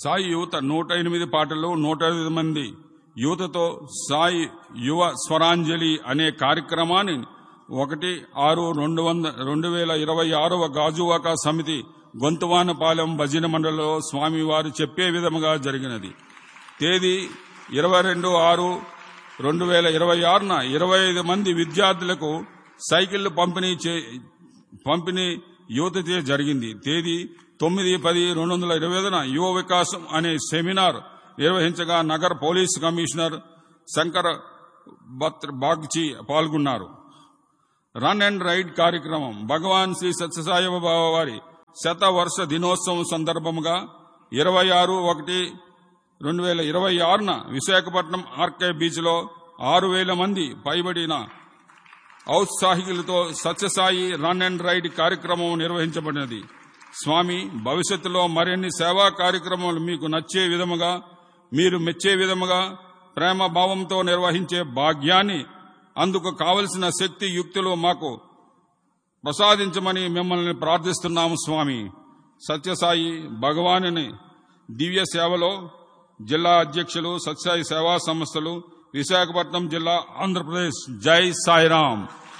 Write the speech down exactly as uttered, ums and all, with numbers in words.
సాయి యువత నూట ఎనిమిది పాటలు నూట ఐదు మంది యువతతో సాయి యువ స్వరాంజలి అనే కార్యక్రమాన్ని ఒకటి ఆరు రెండు వంద రెండు వేల ఇరవై ఆరవ గాజువాక సమితి గొంతువానపాలెం భజన మండలిలో స్వామివారు చెప్పే విధముగా జరిగినది. తేదీ ఇరవై రెండు ఆరు రెండు వేల ఇరవై ఆరున ఇరవై ఐదు మంది విద్యార్థులకు సైకిళ్లు పంపిణీ పంపిణీ యువతచే జరిగింది. తేదీ తొమ్మిది పది రెండు వందల ఇరవై ఐదున యువ వికాసం అనే సెమినార్ నిర్వహించగా నగర పోలీస్ కమిషనర్ శంకర్ బాగ్చి పాల్గొన్నారు. రన్ అండ్ రైడ్ కార్యక్రమం భగవాన్ శ్రీ సత్యసాయిబాబా వారి శత వర్ష దినోత్సవం సందర్భంగా ఇరవై ఆరు ఒకటి రెండు వేల ఇరవై ఆరున విశాఖపట్నం ఆర్కే బీచ్ లో ఆరు వేల మంది పైబడిన ఔత్సాహికులతో సత్యసాయి రన్ అండ్ రైడ్ కార్యక్రమం నిర్వహించబడినది. స్వామి భవిష్యత్తులో మరిన్ని సేవా కార్యక్రమాలు మీకు నచ్చే విధముగా మీరు మెచ్చే విధముగా ప్రేమ భావంతో నిర్వహించే భాగ్యాన్ని అందుకు కావలసిన శక్తి యుక్తులు మాకు ప్రసాదించమని మిమ్మల్ని ప్రార్థిస్తున్నాము. స్వామి సత్యసాయి భగవానుని దివ్య సేవలో జిల్లా అధ్యక్షులు సత్యసాయి సేవా సంస్థలు విశాఖపట్నం జిల్లా ఆంధ్రప్రదేశ్. జై సాయిరాం.